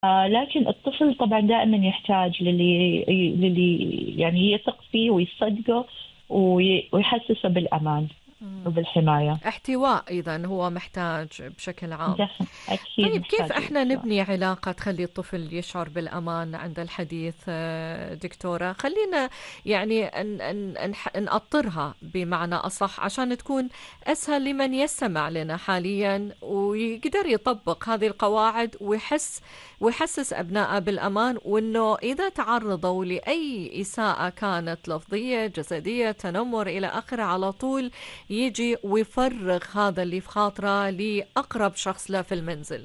لكن الطفل طبعا دائما يحتاج للي يعني يثق فيه ويصدقه ويحسسه بالأمان مم. وبالحماية. احتواء إذا هو محتاج بشكل عام. أكيد طيب كيف محتاج احنا الاحتواء. نبني علاقة تخلي الطفل يشعر بالأمان عند الحديث دكتورة؟ خلينا يعني نأطرها بمعنى أصح عشان تكون أسهل لمن يستمع لنا حاليا ويقدر يطبق هذه القواعد ويحسس أبنائه بالأمان، وأنه إذا تعرضوا لأي إساءة كانت لفظية جسدية تنمر إلى آخره على طول يجي ويفرغ هذا اللي في خاطره لأقرب شخص له في المنزل.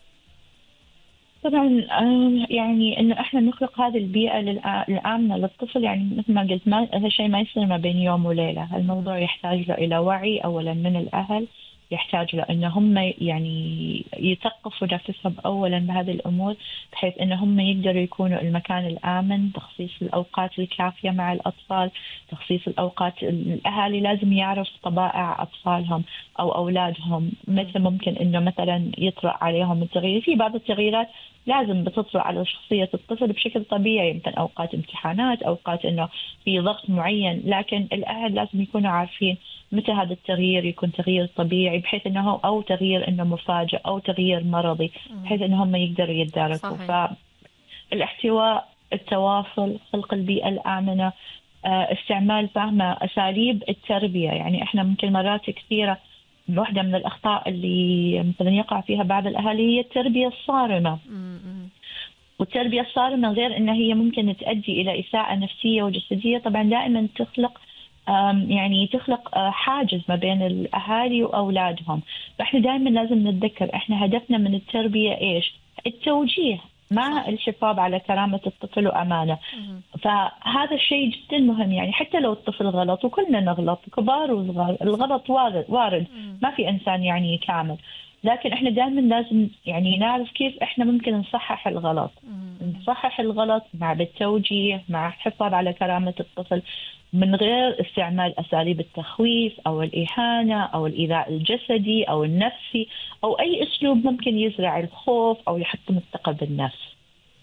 طبعا يعني انه احنا نخلق هذه البيئه الامنه للطفل، يعني مثل ما قلت، ما هذا الشيء ما يصير ما بين يوم وليله. الموضوع يحتاج له الى وعي اولا من الاهل، يحتاج له ان هم يعني يثقفوا نفسهم اولا بهذه الامور، بحيث ان هم يقدروا يكونوا المكان الامن. تخصيص الاوقات الكافيه مع الاطفال، تخصيص الاوقات. الاهالي لازم يعرف طبائع اطفالهم او اولادهم، متى ممكن انه مثلا يطرأ عليهم التغيير. في بعض التغييرات لازم بتطرأ على شخصية الطفل بشكل طبيعي، يمكن أوقات امتحانات، أوقات إنه في ضغط معين، لكن الأهل لازم يكونوا عارفين متى هذا التغيير يكون تغيير طبيعي، بحيث إنه أو تغيير إنه مفاجئ أو تغيير مرضي، بحيث إنهم يقدروا يتداركوا. صحيح. فالاحتواء، التواصل، خلق البيئة الآمنة، استعمال فهم أساليب التربية. يعني إحنا ممكن مرات كثيرة واحدة من الأخطاء اللي مثلا يقع فيها بعض الأهالي هي التربية الصارمة. م. والتربية الصارمة غير أنها هي ممكن تؤدي إلى إساءة نفسية وجسدية، طبعا دائما تخلق يعني تخلق حاجز ما بين الأهالي وأولادهم. فإحنا دائما لازم نتذكر إحنا هدفنا من التربية إيش؟ التوجيه مع صح. الحفاظ على كرامة الطفل وأمانه. م. فهذا الشيء جدا مهم، يعني حتى لو الطفل غلط، وكلنا نغلط كبار وصغار، الغلط وارد وارد، م. ما في إنسان يعني كامل. لكن احنا دائما لازم يعني نعرف كيف احنا ممكن نصحح الغلط. م. نصحح الغلط مع بالتوجيه، مع الحفاظ على كرامة الطفل، من غير استعمال أساليب التخويف أو الإهانة أو الإيذاء الجسدي أو النفسي، أو أي أسلوب ممكن يزرع الخوف أو يحطم الثقة بالنفس.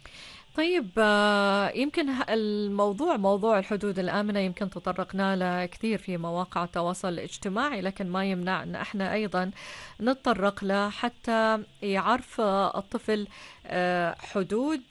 طيب يمكن الموضوع موضوع الحدود الآمنة يمكن تطرقنا له كثير في مواقع التواصل الاجتماعي، لكن ما يمنع أن احنا أيضا نتطرق له حتى يعرف الطفل حدود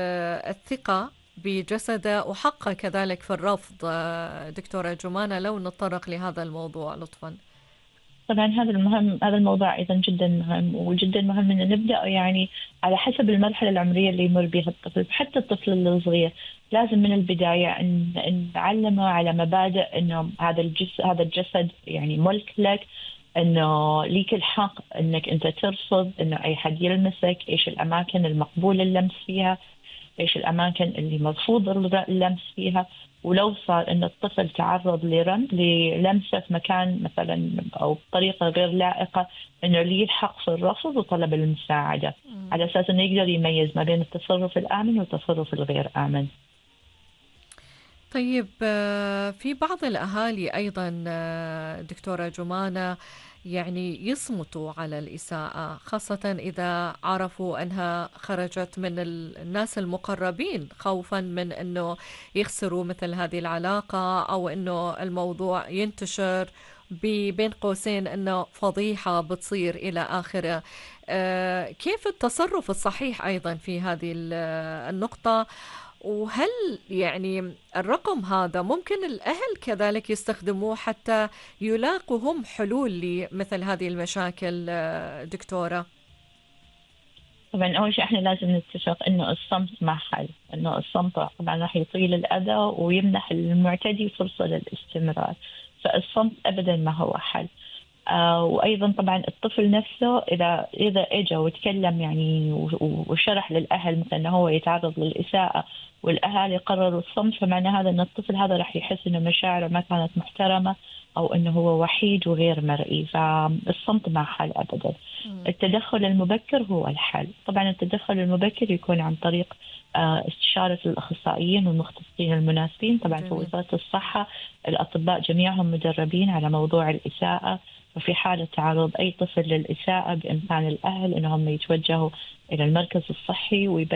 الثقة بجسده وحقه كذلك في الرفض. دكتورة جمانة، لو نتطرق لهذا الموضوع لطفا. طبعا هذا الموضوع أيضا جدا مهم، وجدا مهم أن نبدأ يعني على حسب المرحلة العمرية اللي يمر بها الطفل. حتى الطفل الصغير لازم من البداية أن نعلمه على مبادئ أنه هذا الجسد يعني ملك لك، أنه ليك الحق أنك أنت ترفض أنه أي حد يلمسك، إيش الأماكن المقبول اللمس فيها، ايش الاماكن اللي مرفوض اللمس فيها. ولو صار ان الطفل تعرض للمسه في مكان مثلا او بطريقه غير لائقه، انه ليه الحق في الرفض وطلب المساعده، على اساس انه يقدر يميز ما بين التصرف الامن والتصرف الغير امن. طيب في بعض الأهالي أيضا دكتورة جمانة يعني يصمتوا على الإساءة، خاصة إذا عرفوا أنها خرجت من الناس المقربين، خوفا من أنه يخسروا مثل هذه العلاقة، أو أنه الموضوع ينتشر بين قوسين أنه فضيحة بتصير إلى آخره. كيف التصرف الصحيح أيضا في هذه النقطة؟ وهل يعني الرقم هذا ممكن الأهل كذلك يستخدموه حتى يلاقوا هم حلول لمثل هذه المشاكل دكتورة؟ طبعا اول شيء احنا لازم نتفق انه الصمت ما حل، انه الصمت طبعا راح يطيل الاذى ويمنح المعتدي فرصه للاستمرار. فالصمت ابدا ما هو حل. وايضا طبعا الطفل نفسه اذا اجى وتكلم يعني وشرح للاهل مثلا انه هو يتعرض للاساءه، والاهالي قرروا الصمت، فمعنى هذا ان الطفل هذا راح يحس انه مشاعره ما كانت محترمه، او انه هو وحيد وغير مرئي. فالصمت ما حل ابدا. مم. التدخل المبكر هو الحل. طبعا التدخل المبكر يكون عن طريق استشارة الأخصائيين والمختصين المناسبين. طبعا في جميل. وزارة الصحة الأطباء جميعهم مدربين على موضوع الإساءة، وفي حالة تعرض أي طفل للإساءة بإمكان الأهل أنهم يتوجهوا إلى المركز الصحي